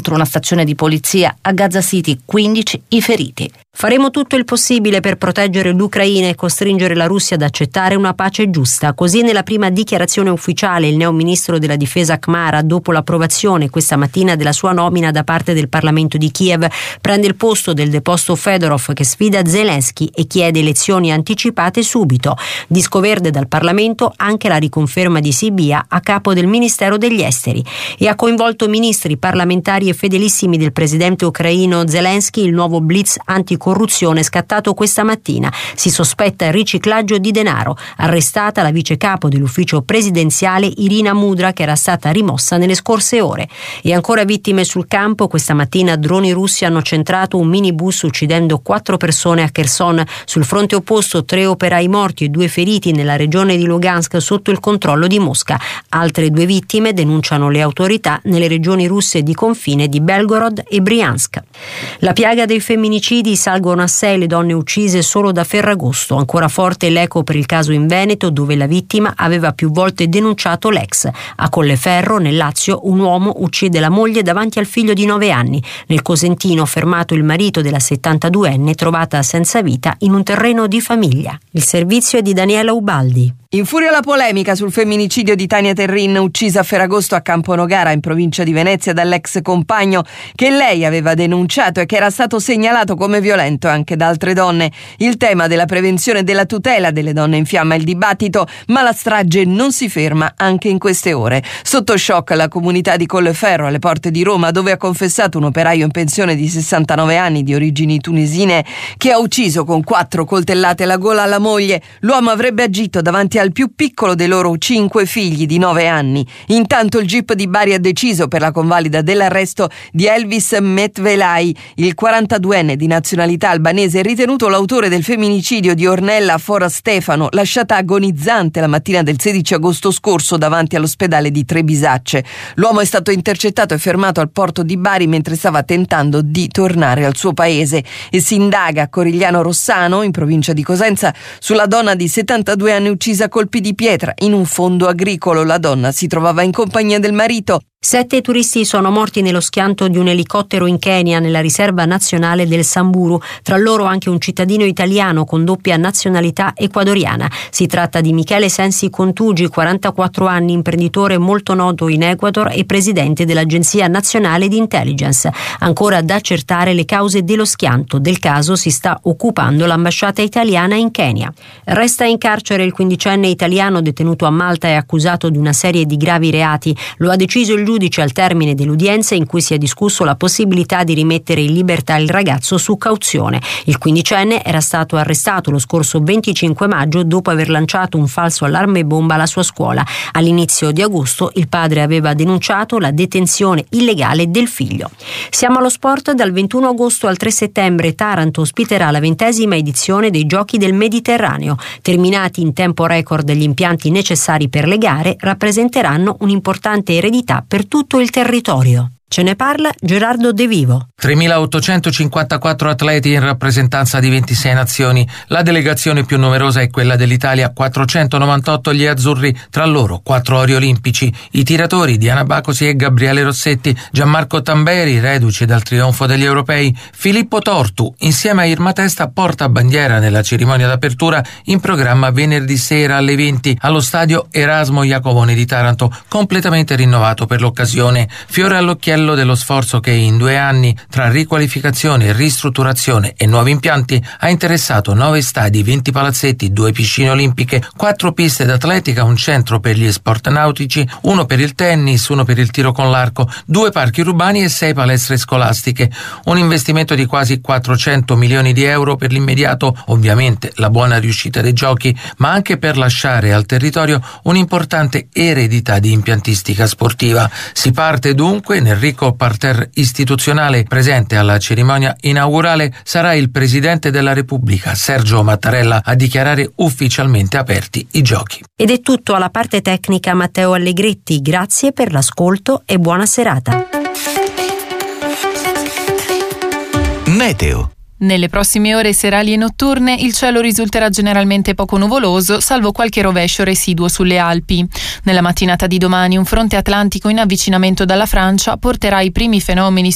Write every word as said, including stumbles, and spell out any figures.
contro una stazione di polizia a Gaza City, quindici i feriti. Faremo tutto il possibile per proteggere l'Ucraina e costringere la Russia ad accettare una pace giusta. Così nella prima dichiarazione ufficiale il neo ministro della difesa Khmara, dopo l'approvazione questa mattina della sua nomina da parte del Parlamento di Kiev, prende il posto del deposto Fedorov che sfida Zelensky e chiede elezioni anticipate subito. Disco verde dal Parlamento anche la riconferma di Sibia a capo del Ministero degli Esteri, e ha coinvolto ministri, parlamentari e fedelissimi del presidente ucraino Zelensky il nuovo blitz anticorruzione scattato questa mattina. Si sospetta il riciclaggio di denaro. Arrestata la vice capo dell'ufficio presidenziale Irina Mudra, che era stata rimossa nelle scorse ore. E ancora vittime sul campo. Questa mattina droni russi hanno centrato un minibus uccidendo quattro persone a Kherson. Sul fronte opposto tre operai morti e due feriti nella regione di Lugansk sotto il controllo di Mosca. Altre due vittime, denunciano le autorità, nelle regioni russe di confine di Belgorod e Briansk. La piaga dei femminicidi, salgono a sei le donne uccise solo da Ferragosto. Ancora forte l'eco per il caso in Veneto, dove la vittima aveva più volte denunciato l'ex. A Colleferro, nel Lazio, un uomo uccide la moglie davanti al figlio di nove anni. Nel Cosentino, fermato il marito della settantaduenne trovata senza vita in un terreno di famiglia. Il servizio è di Daniela Ubaldi. Infuria la polemica sul femminicidio di Tania Terrin, uccisa a Ferragosto a Camponogara, in provincia di Venezia, dall'ex compagno che lei aveva denunciato e che era stato segnalato come violento anche da altre donne. Il tema della prevenzione e della tutela delle donne infiamma il dibattito, ma la strage non si ferma anche in queste ore. Sotto shock la comunità di Colleferro, alle porte di Roma, dove ha confessato un operaio in pensione di sessantanove anni di origini tunisine che ha ucciso con quattro coltellate alla gola la moglie. L'uomo avrebbe agito davanti al più piccolo dei loro cinque figli di nove anni. Intanto il G I P di Bari ha deciso per la convalida dell'arresto di Elvis Metvelai, il quarantaduenne di nazionalità albanese ritenuto l'autore del femminicidio di Ornella Fora Stefano, lasciata agonizzante la mattina del sedici agosto scorso davanti all'ospedale di Trebisacce. L'uomo è stato intercettato e fermato al porto di Bari mentre stava tentando di tornare al suo paese, e si indaga a Corigliano Rossano, in provincia di Cosenza, sulla donna di settantadue anni uccisa a colpi di pietra in un fondo agricolo. La donna si trovava in compagnia del marito. Sette turisti sono morti nello schianto di un elicottero in Kenya, nella riserva nazionale del Samburu, tra loro anche un cittadino italiano con doppia nazionalità ecuadoriana. Si tratta di Michele Sensi Contugi, quarantaquattro anni, imprenditore molto noto in Ecuador e presidente dell'Agenzia Nazionale di Intelligence. Ancora da accertare le cause dello schianto. Del caso si sta occupando l'ambasciata italiana in Kenya. Resta in carcere il quindicenne italiano detenuto a Malta e accusato di una serie di gravi reati. Lo ha deciso il giudice al termine dell'udienza, in cui si è discusso la possibilità di rimettere in libertà il ragazzo su cauzione. Il quindicenne era stato arrestato lo scorso venticinque maggio dopo aver lanciato un falso allarme bomba alla sua scuola. All'inizio di agosto il padre aveva denunciato la detenzione illegale del figlio. Siamo allo sport. Dal ventuno agosto al tre settembre Taranto ospiterà la ventesima edizione dei Giochi del Mediterraneo. Terminati in tempo record gli impianti necessari per le gare, rappresenteranno un'importante eredità per tutto il territorio. Ce ne parla Gerardo De Vivo. tremilaottocentocinquantaquattro atleti in rappresentanza di ventisei nazioni. La delegazione più numerosa è quella dell'Italia, quattrocentonovantotto gli azzurri, tra loro quattro ori olimpici. I tiratori Diana Bacosi e Gabriele Rossetti, Gianmarco Tamberi, reduce dal trionfo degli europei, Filippo Tortu, insieme a Irma Testa, porta bandiera nella cerimonia d'apertura in programma venerdì sera alle venti allo stadio Erasmo Iacovone di Taranto, completamente rinnovato per l'occasione. Fiore all'occhiello dello sforzo che in due anni, tra riqualificazione, ristrutturazione e nuovi impianti, ha interessato nove stadi, venti palazzetti, due piscine olimpiche, quattro piste d'atletica, un centro per gli sport nautici, uno per il tennis, uno per il tiro con l'arco, due parchi urbani e sei palestre scolastiche. Un investimento di quasi quattrocento milioni di euro per l'immediato, ovviamente la buona riuscita dei giochi, ma anche per lasciare al territorio un'importante eredità di impiantistica sportiva. Si parte dunque nel ricco parterre istituzionale. Presente alla cerimonia inaugurale sarà il Presidente della Repubblica, Sergio Mattarella, a dichiarare ufficialmente aperti i giochi. Ed è tutto. Alla parte tecnica Matteo Allegretti. Grazie per l'ascolto e buona serata. Meteo. Nelle prossime ore serali e notturne il cielo risulterà generalmente poco nuvoloso, salvo qualche rovescio residuo sulle Alpi. Nella mattinata di domani un fronte atlantico in avvicinamento dalla Francia porterà i primi fenomeni